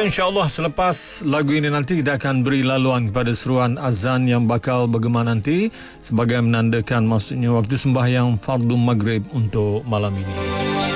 insyaAllah selepas lagu ini nanti kita akan beri laluan kepada seruan azan yang bakal bergema nanti sebagai menandakan maksudnya waktu sembahyang fardu maghrib untuk malam ini.